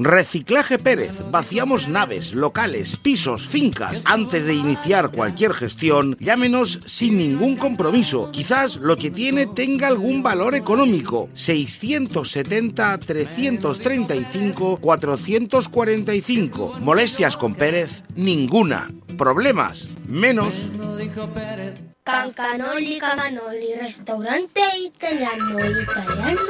Reciclaje Pérez. Vaciamos naves, locales, pisos, fincas. Antes de iniciar cualquier gestión, llámenos sin ningún compromiso. Quizás lo que tiene tenga algún valor económico. 670-335-445. Molestias con Pérez, ninguna. Problemas, menos. Cancanoli, restaurante italiano.